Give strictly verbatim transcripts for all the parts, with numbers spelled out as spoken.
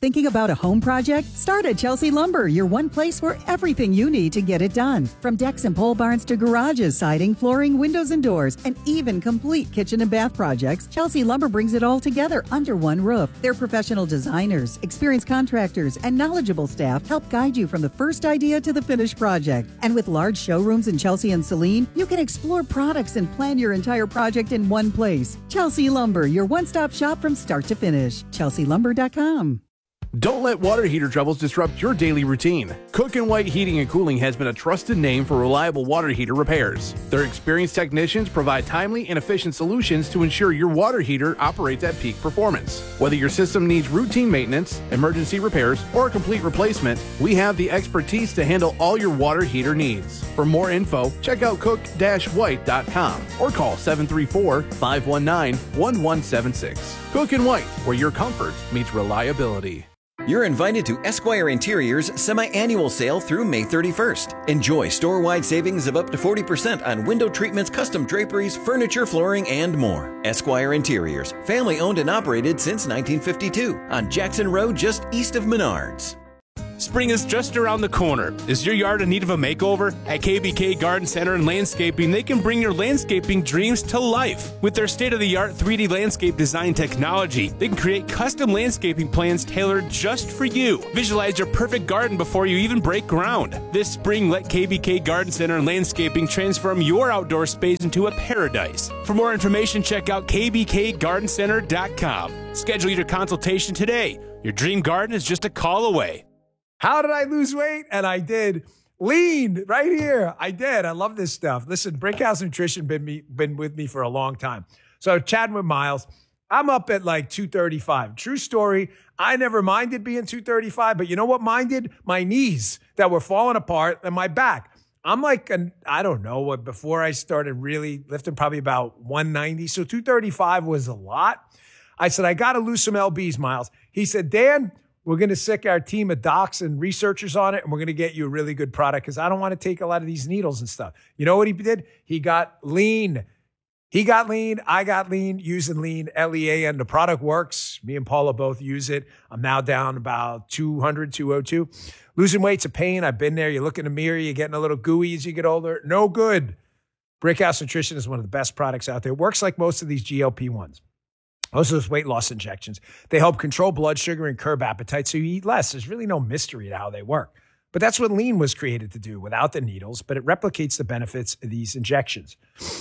Thinking about a home project? Start at Chelsea Lumber, your one place for everything you need to get it done. From decks and pole barns to garages, siding, flooring, windows and doors, and even complete kitchen and bath projects, Chelsea Lumber brings it all together under one roof. Their professional designers, experienced contractors, and knowledgeable staff help guide you from the first idea to the finished project. And with large showrooms in Chelsea and Saline, you can explore products and plan your entire project in one place. Chelsea Lumber, your one-stop shop from start to finish. chelsea lumber dot com. Don't let water heater troubles disrupt your daily routine. Cook and White Heating and Cooling has been a trusted name for reliable water heater repairs. Their experienced technicians provide timely and efficient solutions to ensure your water heater operates at peak performance. Whether your system needs routine maintenance, emergency repairs, or a complete replacement, we have the expertise to handle all your water heater needs. For more info, check out cook dash white dot com or call seven three four, five one nine, one one seven six. Cook and White, where your comfort meets reliability. You're invited to Esquire Interior's semi-annual sale through May thirty-first. Enjoy store-wide savings of up to forty percent on window treatments, custom draperies, furniture, flooring, and more. Esquire Interiors, family-owned and operated since nineteen fifty-two on Jackson Road just east of Menards. Spring is just around the corner. Is your yard in need of a makeover? At K B K Garden Center and Landscaping, they can bring your landscaping dreams to life. With their state-of-the-art three D landscape design technology, they can create custom landscaping plans tailored just for you. Visualize your perfect garden before you even break ground. This spring, let K B K Garden Center and Landscaping transform your outdoor space into a paradise. For more information, check out k b k garden center dot com. Schedule your consultation today. Your dream garden is just a call away. How did I lose weight? And I did. Lean right here. I did. I love this stuff. Listen, Brickhouse Nutrition been me been with me for a long time. So chatting with Miles, I'm up at like two thirty-five. True story. I never minded being two thirty-five, but you know what minded? My knees that were falling apart and my back. I'm like, an, I don't know what, before I started really lifting, probably about one ninety. So two thirty-five was a lot. I said, I got to lose some L Bs, Miles. He said, Dan, we're going to sick our team of docs and researchers on it, and we're going to get you a really good product because I don't want to take a lot of these needles and stuff. You know what he did? He got lean. He got lean. I got lean using lean, L E A N. The product works. Me and Paula both use it. I'm now down about two hundred, two oh two. Losing weight's a pain. I've been there. You look in the mirror, you're getting a little gooey as you get older. No good. Brickhouse Nutrition is one of the best products out there. It works like most of these G L P ones. Most of those weight loss injections, they help control blood sugar and curb appetite so you eat less. There's really no mystery to how they work. But that's what lean was created to do without the needles, but it replicates the benefits of these injections.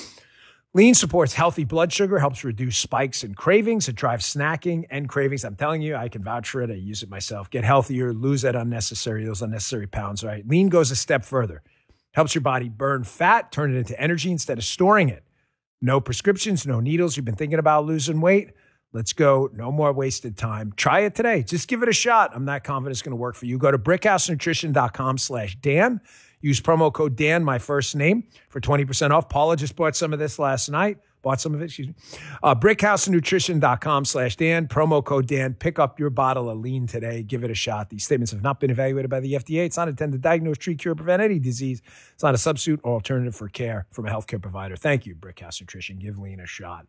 Lean supports healthy blood sugar, helps reduce spikes and cravings. It drives snacking and cravings. I'm telling you, I can vouch for it. I use it myself. Get healthier, lose that unnecessary, those unnecessary pounds, right? Lean goes a step further. Helps your body burn fat, turn it into energy instead of storing it. No prescriptions, no needles. You've been thinking about losing weight? Let's go. No more wasted time. Try it today. Just give it a shot. I'm not confident it's going to work for you. Go to brickhousenutrition.com slash Dan. Use promo code Dan, my first name, for twenty percent off. Paula just bought some of this last night. Bought some of it, excuse me. Uh, brickhousenutrition.com slash Dan. Promo code Dan. Pick up your bottle of lean today. Give it a shot. These statements have not been evaluated by the F D A. It's not intended to diagnose, treat, cure, prevent any disease. It's not a substitute or alternative for care from a healthcare provider. Thank you, Brickhouse Nutrition. Give lean a shot.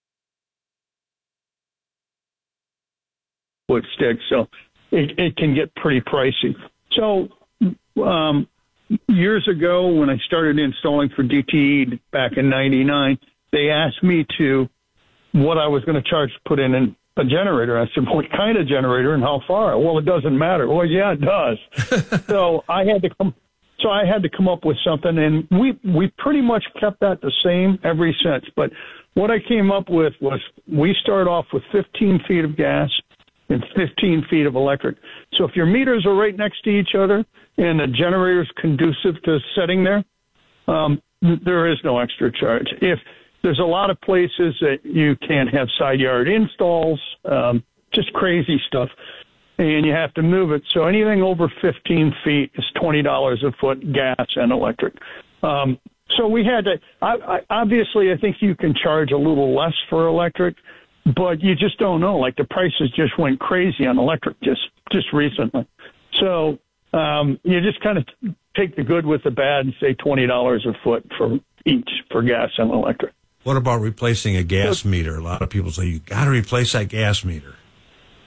Wood stick, so it, it can get pretty pricey. So um, years ago, when I started installing for D T E back in ninety-nine, they asked me to what I was going to charge to put in an, a generator. I said, what kind of generator and how far? Well, it doesn't matter. Well, yeah, it does. so I had to come. So I had to come up with something, and we we pretty much kept that the same ever since. But what I came up with was we start off with fifteen feet of gas and fifteen feet of electric. So if your meters are right next to each other and the generator is conducive to setting there, um, there is no extra charge. If there's a lot of places that you can't have side yard installs, um, just crazy stuff, and you have to move it. So anything over fifteen feet is twenty dollars a foot, gas and electric. Um, so we had to, I, I, obviously, I think you can charge a little less for electric, but you just don't know. Like the prices just went crazy on electric just, just recently. So um, you just kind of take the good with the bad and say twenty dollars a foot for each for gas and electric. What about replacing a gas meter? A lot of people say you got to replace that gas meter.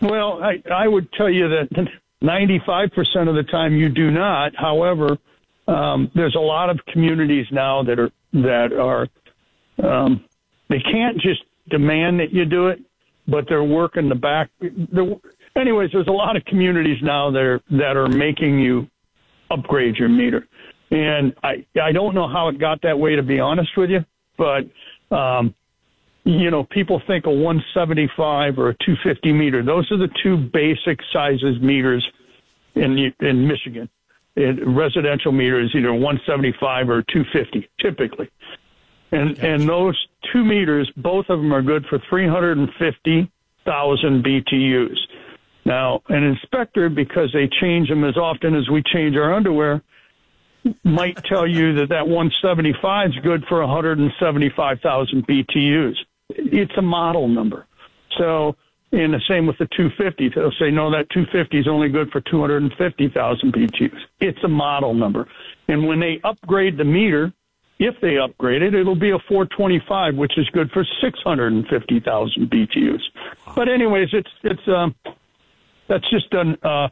Well, I, I would tell you that ninety-five percent of the time you do not. However, um, there's a lot of communities now that are that are um, they can't just demand that you do it, but they're working the back. Anyways, there's a lot of communities now that are that are making you upgrade your meter, and I I don't know how it got that way, to be honest with you, but. Um, You know, people think a one seventy-five or a two fifty meter. Those are the two basic sizes meters in in Michigan. It, residential meter is either one seventy-five or two fifty, typically. And gotcha. And those two meters, both of them are good for three hundred fifty thousand B T Us. Now, an inspector, because they change them as often as we change our underwear, might tell you that that one seventy-five is good for one hundred seventy-five thousand B T Us. It's a model number. So, and the same with the two fifty. They'll say, no, that two fifty is only good for two hundred fifty thousand B T Us. It's a model number. And when they upgrade the meter, if they upgrade it, it'll be a four twenty-five, which is good for six hundred fifty thousand B T Us. But anyways, it's, it's, um, that's just an, uh,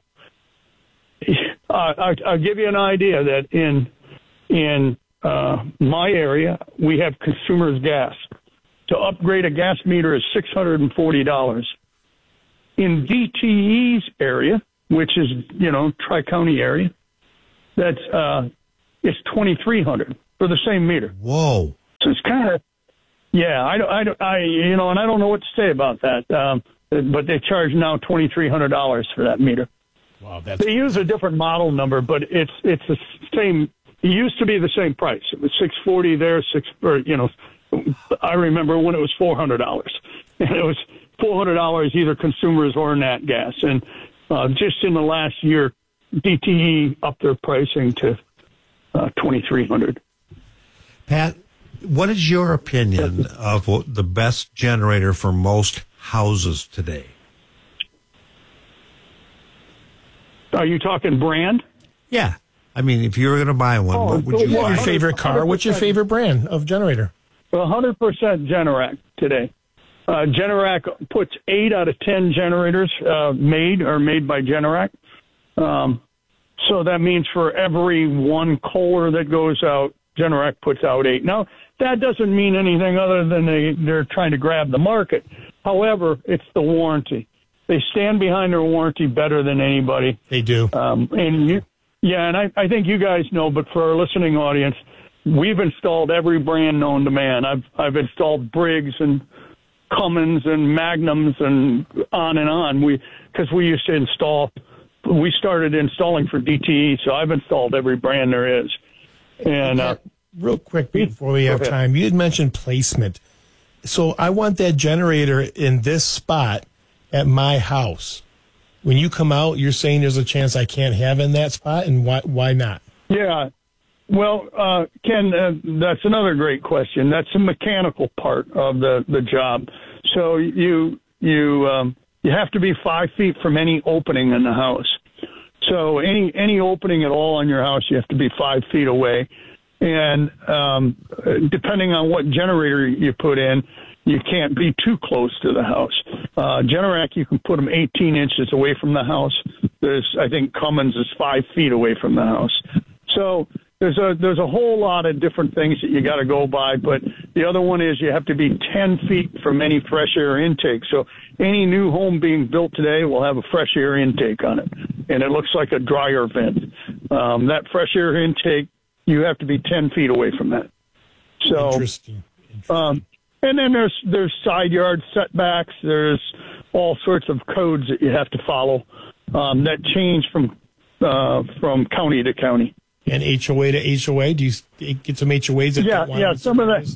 I, I'll give you an idea that in, in, uh, my area, we have Consumers Gas. To upgrade a gas meter is six hundred forty dollars. In D T E's area, which is, you know, Tri-County area, that's, uh, it's twenty-three hundred dollars for the same meter. Whoa. So it's kind of, yeah, I, I, I, you know, and I don't know what to say about that. Um, but they charge now twenty-three hundred dollars for that meter. Wow. That's they use a different model number, but it's, it's the same. It used to be the same price. It was six forty there, six, or, you know, I remember when it was four hundred dollars, and it was four hundred dollars either consumers or nat gas. And uh, just in the last year, D T E upped their pricing to uh, twenty-three hundred dollars. Pat, what is your opinion of what the best generator for most houses today? Are you talking brand? Yeah. I mean, if you were going to buy one, Oh, what would you well, buy? your favorite car. What's your favorite brand of generator? one hundred percent Generac today. Uh, Generac puts eight out of ten generators uh, made are made by Generac. Um, so that means for every one Kohler that goes out, Generac puts out eight. Now, that doesn't mean anything other than they, they're trying to grab the market. However, it's the warranty. They stand behind their warranty better than anybody. They do. Um, and you, yeah, and I, I think you guys know, but for our listening audience, we've installed every brand known to man. I've I've installed Briggs and Cummins and Magnums and on and on. We because we used to install. We started installing for D T E, so I've installed every brand there is. And uh, real quick before we have time, you had mentioned placement. So I want that generator in this spot at my house. When you come out, you're saying there's a chance I can't have in that spot, and why why not? Yeah. Well, uh, Ken, uh, that's another great question. That's the mechanical part of the, the job. So you you um, you have to be five feet from any opening in the house. So any any opening at all in your house, you have to be five feet away. And um, depending on what generator you put in, you can't be too close to the house. Uh, Generac, you can put them eighteen inches away from the house. There's, I think Cummins is five feet away from the house. So there's a there's a whole lot of different things that you got to go by. But the other one is you have to be ten feet from any fresh air intake. So any new home being built today will have a fresh air intake on it, and it looks like a dryer vent. Um, that fresh air intake, you have to be ten feet away from that. So, Interesting. Interesting. Um, and then there's there's side yard setbacks. There's all sorts of codes that you have to follow um, that change from uh, from county to county. And H O A to H O A? Do you get some H O As that yeah, don't want yeah, some of that,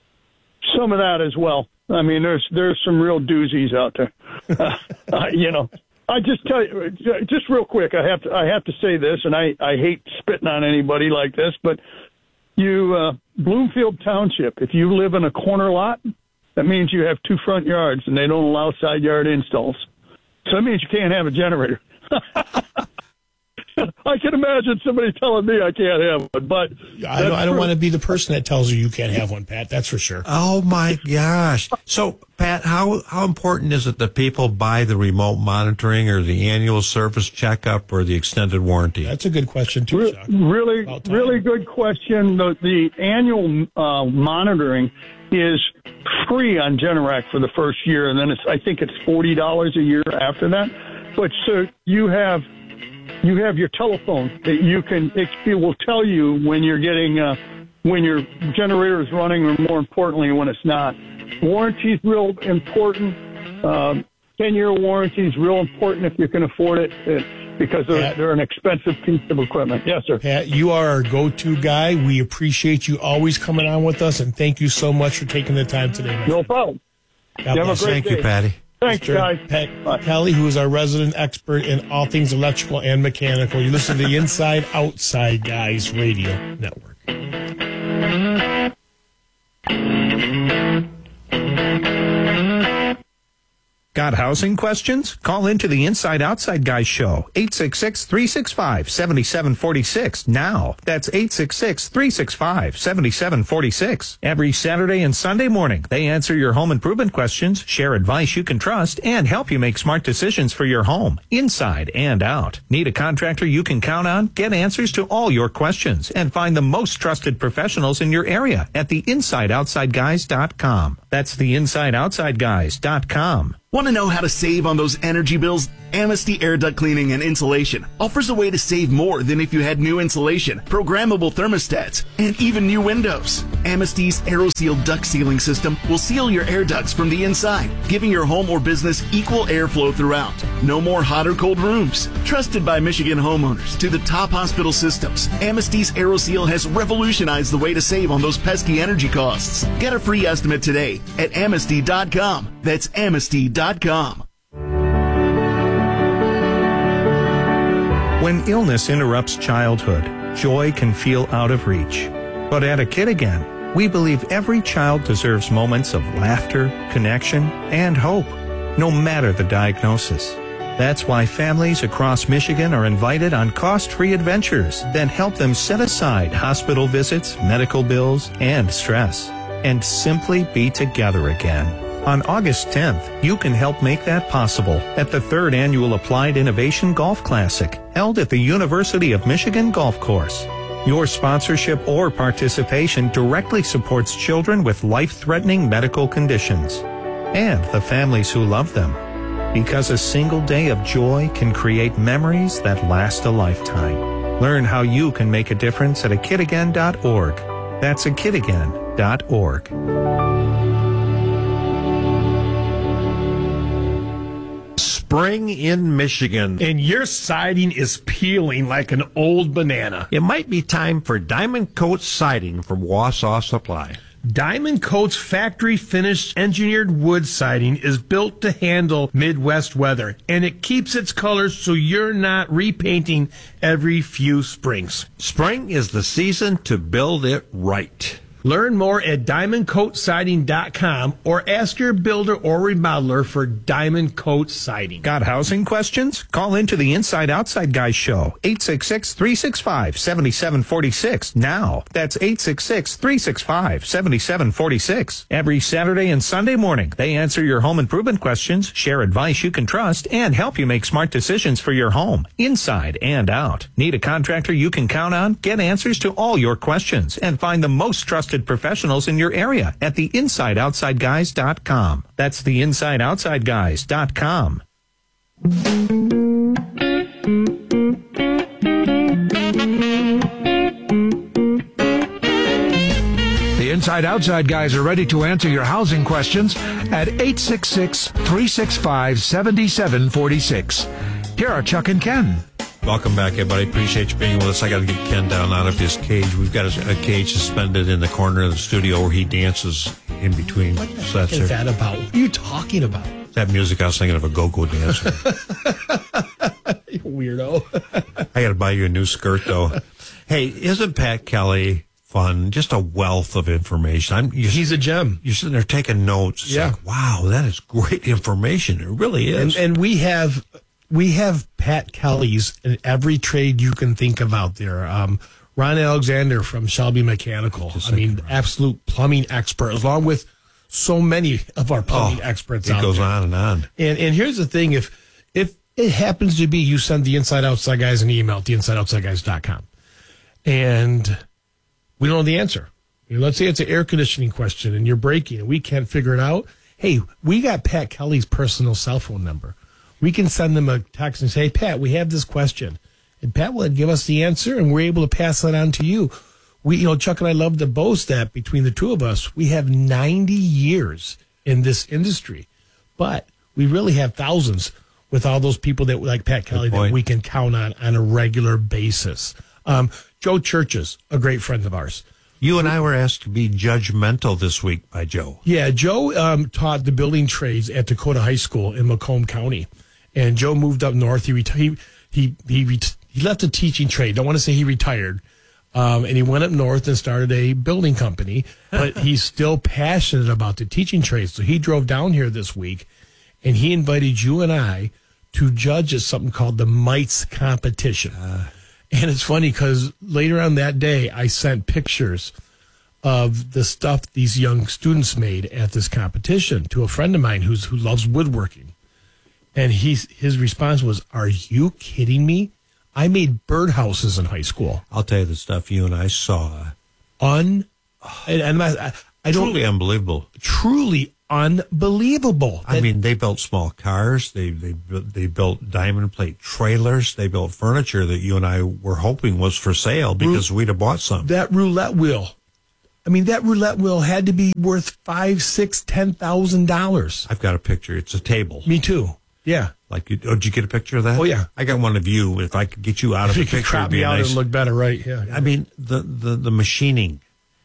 some of that as well. I mean, there's there's some real doozies out there. uh, uh, you know, I just tell you, just real quick, I have to I have to say this, and I I hate spitting on anybody like this, but you uh, Bloomfield Township, if you live in a corner lot, that means you have two front yards, and they don't allow side yard installs. So that means you can't have a generator. imagine. I can imagine somebody telling me I can't have one, but I don't, I don't want to be the person that tells you you can't have one, Pat. That's for sure. Oh my gosh! So, Pat, how how important is it that people buy the remote monitoring or the annual service checkup or the extended warranty? That's a good question too, Re- Chuck. really, really good question. The, the annual uh, monitoring is free on Generac for the first year, and then it's I think it's forty dollars a year after that. But so you have you have your telephone that you can it, it will tell you when you're getting uh, when your generator is running, or more importantly when it's not. Warranty's real important. Um, ten-year warranty is real important if you can afford it, it because they're, Pat, they're an expensive piece of equipment. Yes, sir. Pat, you are our go-to guy. We appreciate you always coming on with us, and thank you so much for taking the time today. My No friend. problem. God You have a bless. great Thank day. you, Patty. Thanks, Mister guys. Pat Bye. Kelly, who is our resident expert in all things electrical and mechanical. You listen to the Inside Outside Guys Radio Network. Got housing questions? Call into the Inside Outside Guys show, eight six six, three six five, seven seven four six now. That's eight six six, three six five, seven seven four six. Every Saturday and Sunday morning, they answer your home improvement questions, share advice you can trust, and help you make smart decisions for your home, inside and out. Need a contractor you can count on? Get answers to all your questions and find the most trusted professionals in your area at the inside outside guys dot com. That's the inside outside guys dot com. Want to know how to save on those energy bills? Amnesty Air Duct Cleaning and Insulation offers a way to save more than if you had new insulation, programmable thermostats, and even new windows. Amnesty's AeroSeal duct sealing system will seal your air ducts from the inside, giving your home or business equal airflow throughout. No more hot or cold rooms. Trusted by Michigan homeowners to the top hospital systems, Amnesty's AeroSeal has revolutionized the way to save on those pesky energy costs. Get a free estimate today at amnesty dot com. That's amnesty dot com. When illness interrupts childhood, joy can feel out of reach. But at A Kid Again, we believe every child deserves moments of laughter, connection, and hope, no matter the diagnosis. That's why families across Michigan are invited on cost-free adventures that help them set aside hospital visits, medical bills, and stress, and simply be together again. On August tenth, you can help make that possible at the third annual Applied Innovation Golf Classic, held at the University of Michigan Golf Course. Your sponsorship or participation directly supports children with life-threatening medical conditions and the families who love them. Because a single day of joy can create memories that last a lifetime. Learn how you can make a difference at a kid again dot org. That's a kid again dot org. Spring in Michigan. And your siding is peeling like an old banana. It might be time for Diamond Coat Siding from Wausau Supply. Diamond Coat's factory finished engineered wood siding is built to handle Midwest weather, and it keeps its colors so you're not repainting every few springs. Spring is the season to build it right. Learn more at diamond coat siding dot com or ask your builder or remodeler for Diamond Coat Siding. Got housing questions? Call into the Inside Outside Guys show, eight six six, three six five, seven seven four six now. That's eight six six, three six five, seven seven four six. Every Saturday and Sunday morning, they answer your home improvement questions, share advice you can trust, and help you make smart decisions for your home, inside and out. Need a contractor you can count on? Get answers to all your questions and find the most trusted professionals in your area at the inside outside guys dot com. That's the inside outside guys dot com. The Inside Outside Guys are ready to answer your housing questions at eight six six, three six five, seven seven four six. Here are Chuck and Ken. Welcome back, everybody. Appreciate you being with us. I got to get Ken down out of his cage. We've got a, a cage suspended in the corner of the studio where he dances in between What the sets. heck is that about? What are you talking about? That music, I was thinking of a go-go dancer. You weirdo. I got to buy you a new skirt, though. Hey, isn't Pat Kelly fun? Just a wealth of information. I'm, you're, He's a gem. You're sitting there taking notes. It's Yeah. like, wow, that is great information. It really is. And, and we have we have Pat Kelly's in every trade you can think of out there. Um, Ron Alexander from Shelby Mechanical. I mean, absolute plumbing expert, along with so many of our plumbing oh, experts it out goes there. on and on. And and here's the thing, if if it happens to be you send the Inside Outside Guys an email at the inside outside guys dot com, and we don't know the answer. You know, let's say it's an air conditioning question and you're breaking and we can't figure it out. Hey, we got Pat Kelly's personal cell phone number. We can send them a text and say, hey, Pat, we have this question. And Pat will give us the answer, and we're able to pass that on to you. We, you know, Chuck and I love to boast that between the two of us, we have ninety years in this industry. But we really have thousands with all those people that like Pat Kelly that we can count on on a regular basis. Um, Joe Churches, a great friend of ours. You and I were asked to be judgmental this week by Joe. Yeah, Joe um, taught the building trades at Dakota High School in Macomb County. And Joe moved up north. He reti- he he he, ret- he left the teaching trade. Don't want to say he retired. Um, and he went up north and started a building company. But he's still passionate about the teaching trade. So he drove down here this week, and he invited you and I to judge at something called the Mites competition. Uh, and it's funny because later on that day, I sent pictures of the stuff these young students made at this competition to a friend of mine who's who loves woodworking. And he's, his response was, are you kidding me? I made birdhouses in high school. I'll tell you the stuff you and I saw. Un, and, and I, I don't truly unbelievable. Truly unbelievable. I mean, they built small cars. They they they built diamond plate trailers. They built furniture that you and I were hoping was for sale because we'd have bought some. That roulette wheel. I mean, that roulette wheel had to be worth five, six, ten thousand dollars. I've got a picture. It's a table. Me too. Yeah. Like, you, oh, did you get a picture of that? Oh, yeah. I got one of you. If I could get you out of the picture, picture, it'd me be out nice. and look better, right? Yeah. I mean, the, the, the machining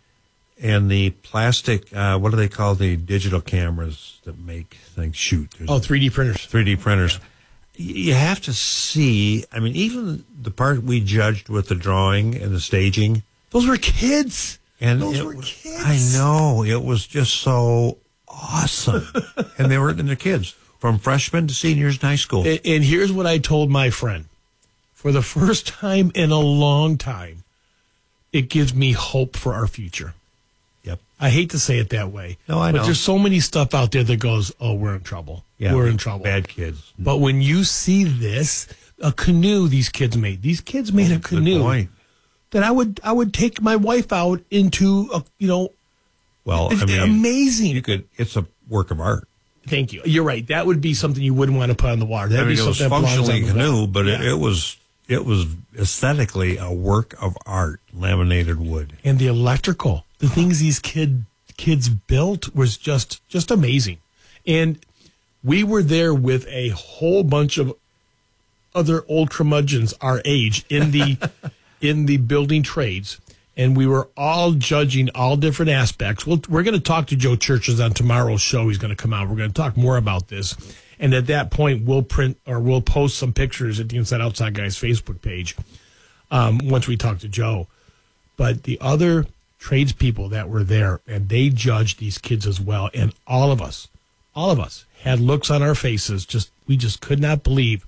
and the plastic, uh, what do they call the digital cameras that make things shoot? There's oh, three D printers. three D printers. You have to see, I mean, even the part we judged with the drawing and the staging. Those were kids. And Those it, were kids. I know. It was just so awesome. And they were and they're kids. From freshmen to seniors in high school. And, and here's what I told my friend. For the first time in a long time, it gives me hope for our future. Yep. I hate to say it that way. No, I know. But there's so many stuff out there that goes, oh, we're in trouble. Yeah, we're in trouble. Bad kids. But when you see this, a canoe these kids made. These kids made a canoe. Good point. That I would I would take my wife out into, a, you know, well, it's I mean, amazing. You could. It's a work of art. Thank you. You're right. That would be something you wouldn't want to put on the water. That'd I mean, be it was something that belongs functionally on the canoe, wall. but Yeah. it, it was it was aesthetically a work of art, laminated wood. And the electrical, the things these kid kids built was just just amazing. And we were there with a whole bunch of other old curmudgeons our age in the in the building trades. And we were all judging all different aspects. We'll, we're going to talk to Joe Churches on tomorrow's show. He's going to come out. We're going to talk more about this. And at that point, we'll print or we'll post some pictures at the Inside Outside Guys Facebook page um, once we talk to Joe. But the other tradespeople that were there, and they judged these kids as well. And all of us, all of us had looks on our faces. Just we just could not believe.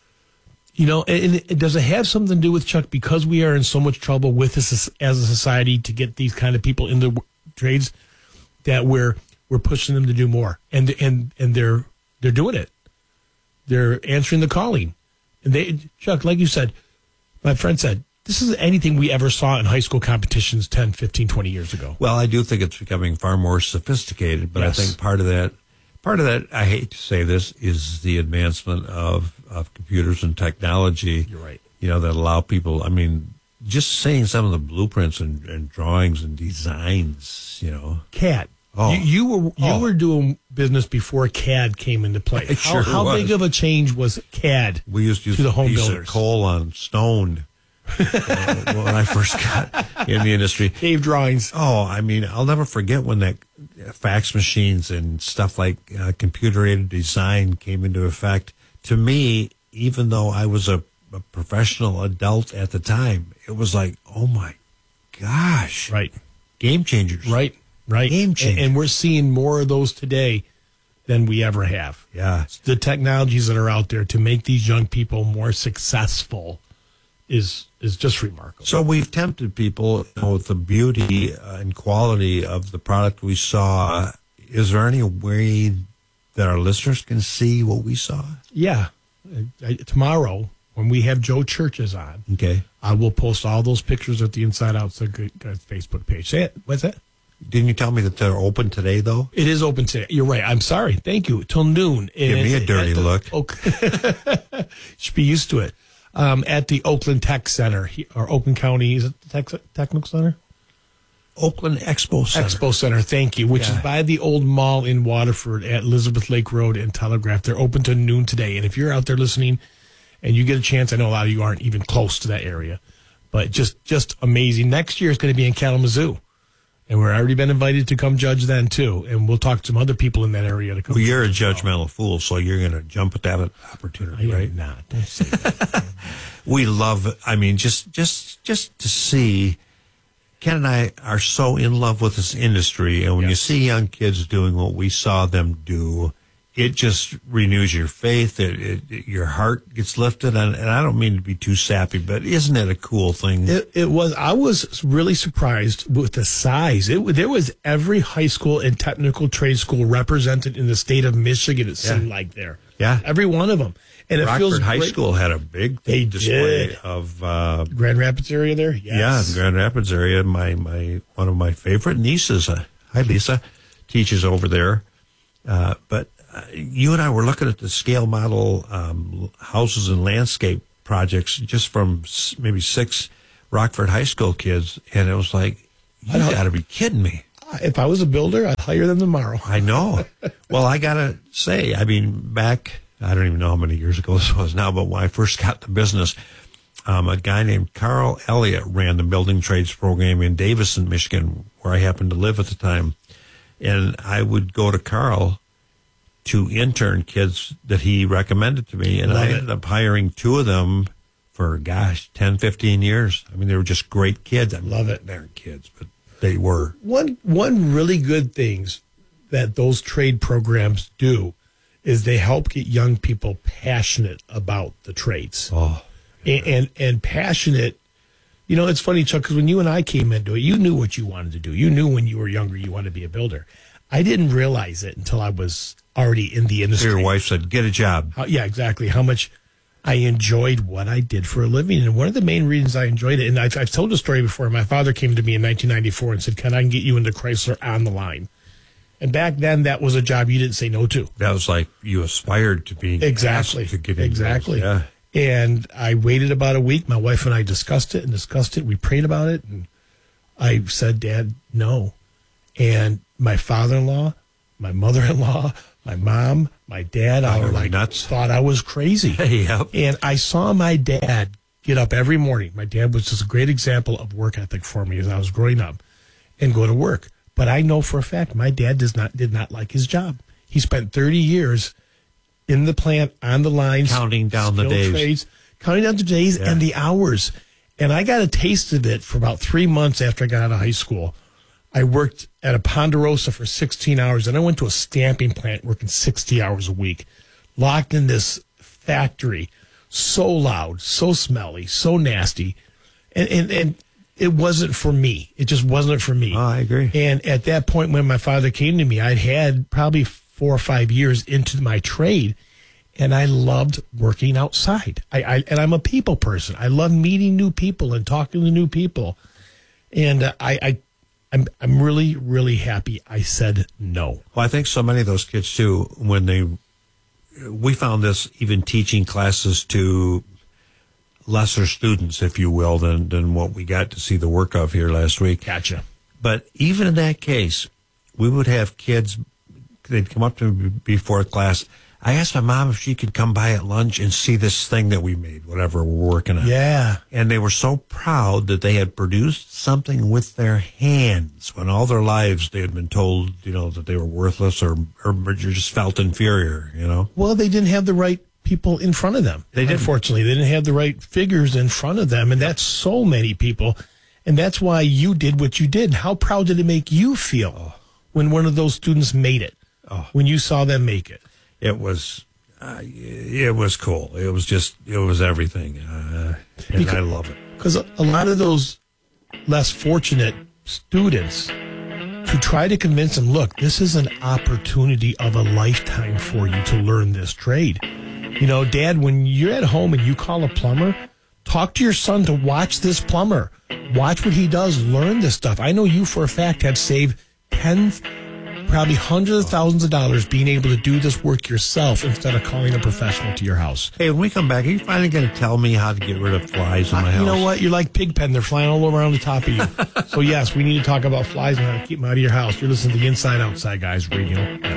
You know, and it, does it have something to do with, Chuck, because we are in so much trouble with this as a society to get these kind of people in the trades, that we're we're pushing them to do more, and and and they're they're doing it. They're answering the calling, and they, Chuck, like you said, my friend said, this isn't anything we ever saw in high school competitions ten, fifteen, twenty years ago. Well, I do think it's becoming far more sophisticated, but Yes. I think part of that. Part of that, I hate to say this, is the advancement of, of computers and technology. You're right. You know, that allow people, I mean, just seeing some of the blueprints and, and drawings and designs, you know. C A D. Oh. You, you were you Oh. were doing business before C A D came into play. It How, sure how was. big of a change was C A D We used to use to the a home piece builders? of coal on stone uh, when I first got in the industry. Cave drawings. Oh, I mean, I'll never forget when that fax machines and stuff like uh, computer-aided design came into effect. To me, even though I was a, a professional adult at the time, it was like, oh my gosh. Right. Game changers. Right, right. Game And, changer. and we're seeing more of those today than we ever have. Yeah. The technologies that are out there to make these young people more successful is is just remarkable. So we've tempted people, you know, with the beauty uh, and quality of the product we saw. Is there any way that our listeners can see what we saw? Yeah. I, tomorrow, when we have Joe Churches on, okay, I will post all those pictures at the Inside Outside Facebook page. Say it. What's that? Didn't you tell me that they're open today, though? It is open today. You're right. I'm sorry. Thank you. Till noon. Give me a dirty the, look. Okay. Should be used to it. Um, at the Oakland Tech Center, or Oakland County, is it the Tech, Technical Center? Oakland Expo Center. Expo Center, thank you, which Yeah. is by the old mall in Waterford at Elizabeth Lake Road and Telegraph. They're open to noon today. And if you're out there listening and you get a chance, I know a lot of you aren't even close to that area, but just, just amazing. Next year is going to be in Kalamazoo. And we're already been invited to come judge then, too. And we'll talk to some other people in that area to come. Well, you're a judge judgmental fool, so you're going to jump at that opportunity, I am right? not. Don't say that. We love, I mean, just, just, just to see, Ken and I are so in love with this industry. And when Yes. you see young kids doing what we saw them do, it just renews your faith. It, it, it- your heart gets lifted. And, and I don't mean to be too sappy, but isn't it a cool thing? It, it was. I was really surprised with the size. It there was every high school and technical trade school represented in the state of Michigan. It seemed like there. Yeah. every one of them. And it Rockford feels High great. School had a big They display did. of, uh, Grand Rapids area there. Yes. yeah, the Grand Rapids area. My, my, one of my favorite nieces, uh, hi Lisa, teaches over there. Uh, but uh, you and I were looking at the scale model um, houses and landscape projects just from s- maybe six Rockford High School kids, and it was like, you got to be kidding me. If I was a builder, I'd hire them tomorrow. I know. Well, I got to say, I mean, back, I don't even know how many years ago this was now, but when I first got the business, um, a guy named Carl Elliott ran the building trades program in Davison, Michigan, where I happened to live at the time. And I would go to Carl to intern kids that he recommended to me. And Love I it. ended up hiring two of them for, gosh, ten, fifteen years. I mean, they were just great kids. I Love it. They weren't kids, but they were. One one really good things that those trade programs do is they help get young people passionate about the trades. Oh, and, and and passionate. You know, it's funny, Chuck, because when you and I came into it, you knew what you wanted to do. You knew when you were younger you wanted to be a builder. I didn't realize it until I was already in the industry. your wife said, get a job. How, yeah, exactly. How much I enjoyed what I did for a living. And one of the main reasons I enjoyed it, and I've, I've told the story before, my father came to me in nineteen ninety-four and said, can I get you into Chrysler on the line? And back then, that was a job you didn't say no to. That was like you aspired to being Exactly. asked to get into exactly. those. Yeah. And I waited about a week. My wife and I discussed it and discussed it. We prayed about it. And I said, Dad, no. And my father-in-law, my mother-in-law, my mom, my dad, Oh, all you were like nuts. thought I was crazy. Yep. And I saw my dad get up every morning. My dad was just a great example of work ethic for me as I was growing up and go to work. But I know for a fact my dad does not did not like his job. He spent thirty years in the plant, on the lines, Counting down the skilled days. trades, counting down the days Yeah. and the hours. And I got a taste of it for about three months after I got out of high school. I worked at a Ponderosa for sixteen hours, and I went to a stamping plant working sixty hours a week, locked in this factory, so loud, so smelly, so nasty. And, and, and it wasn't for me. It just wasn't for me. Oh, I agree. And at that point, when my father came to me, I'd had probably four or five years into my trade, and I loved working outside. I, I and I'm a people person. I love meeting new people and talking to new people. And uh, I, I, I'm, I'm really, really happy I said no. Well, I think so many of those kids too, when they, we found this even teaching classes to lesser students, if you will, than, than what we got to see the work of here last week. Gotcha. But even in that case, we would have kids, they'd come up to me before class. I asked my mom if she could come by at lunch and see this thing that we made, whatever we're working on. Yeah. And they were so proud that they had produced something with their hands when all their lives they had been told, you know, that they were worthless or, or just felt inferior, you know? Well, they didn't have the right people in front of them. They didn't. Unfortunately, they didn't have the right figures in front of them. And that's so many people. And that's why you did what you did. How proud did it make you feel when one of those students made it? Oh. when you saw them make it? It was, uh, it was cool. It was just, it was everything, uh, and Because- I love it. Because a, a lot of those less fortunate students, to try to convince them, look, this is an opportunity of a lifetime for you to learn this trade. You know, Dad, when you're at home and you call a plumber, talk to your son to watch this plumber. Watch what he does. Learn this stuff. I know you for a fact have saved tens, probably hundreds of thousands of dollars being able to do this work yourself instead of calling a professional to your house. Hey, when we come back, are you finally going to tell me how to get rid of flies in my Uh, house? you know what? You're like Pigpen. They're flying all around the top of you. So, yes, we need to talk about flies and how to keep them out of your house. You're listening to the Inside Outside Guys Radio Network.